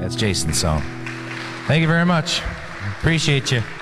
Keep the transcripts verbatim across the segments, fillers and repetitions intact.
That's Jason's song. Thank you very much. Appreciate you.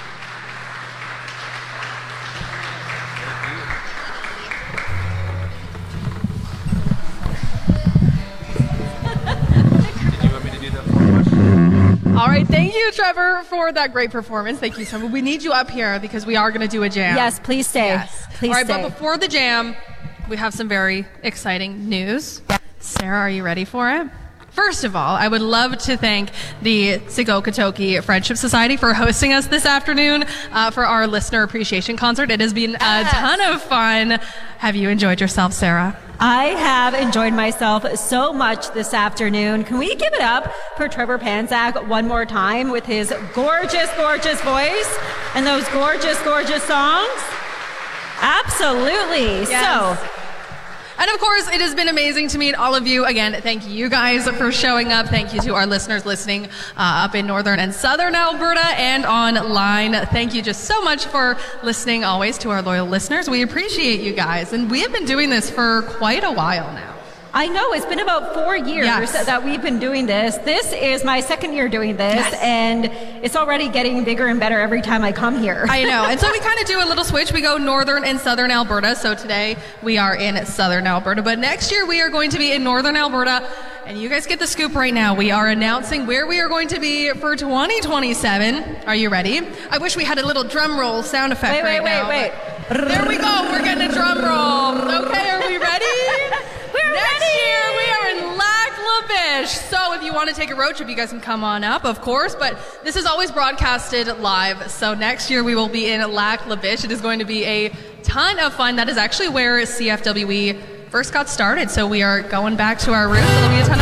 All right, thank you, Trevor, for that great performance. Thank you so much. We need you up here because we are going to do a jam. Yes, please stay. Yes. Please All right, stay. but before the jam, we have some very exciting news. Sarah, are you ready for it? First of all, I would love to thank the Sigokatoki Friendship Society for hosting us this afternoon uh, for our listener appreciation concert. It has been a ton of fun. Have you enjoyed yourself, Sarah? I have enjoyed myself so much this afternoon. Can we give it up for Trevor Panzak one more time with his gorgeous, gorgeous voice and those gorgeous, gorgeous songs? Absolutely. Yes. So, and of course, it has been amazing to meet all of you. Again, thank you guys for showing up. Thank you to our listeners listening uh, up in northern and southern Alberta and online. Thank you just so much for listening always to our loyal listeners. We appreciate you guys. And we have been doing this for quite a while now. I know it's been about four years Yes. that we've been doing this. This is my second year doing this, Yes. and it's already getting bigger and better every time I come here. I know. And so we kind of do a little switch. We go northern and southern Alberta. So today we are in southern Alberta. But next year we are going to be in northern Alberta. And you guys get the scoop right now. We are announcing where we are going to be for twenty twenty-seven. Are you ready? I wish we had a little drum roll sound effect Wait, right wait, now. wait, but There we go. We're getting a drum roll. Okay, are we ready? We're Next ready! year we are in Lac La Biche. So if you want to take a road trip, you guys can come on up, of course. But this is always broadcasted live. So next year we will be in Lac La Biche. It is going to be a ton of fun. That is actually where C F W E first got started. So we are going back to our roots. It'll be a ton of